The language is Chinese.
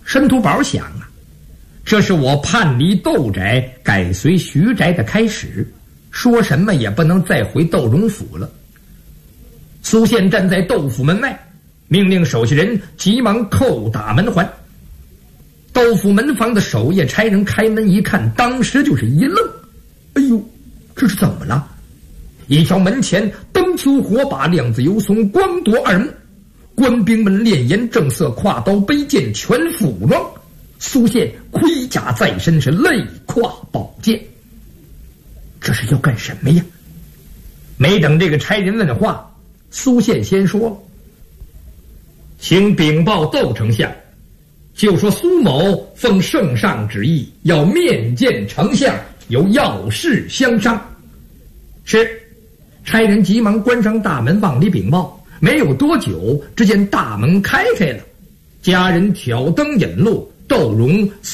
申屠宝想啊，这是我叛离窦宅改随徐宅的开始，说什么也不能再回窦荣府了。苏宪站在窦府门外，命令手下人急忙叩打门环。窦府门房的守夜差人开门一看，当时就是一愣，哎呦，这是怎么了？一条门前灯球火把，亮子游松，光夺耳目。官兵们练严正色，挎刀背剑，全副武装。苏宪盔甲在身，是泪挎宝剑。这是要干什么呀？没等这个差人问话，苏宪先说：“请禀报窦丞相，就说苏某奉圣上旨意，要面见丞相，有要事相商。”是。差人急忙关上大门，往里禀报。没有多久，只见大门开了，家人挑灯引路，窦荣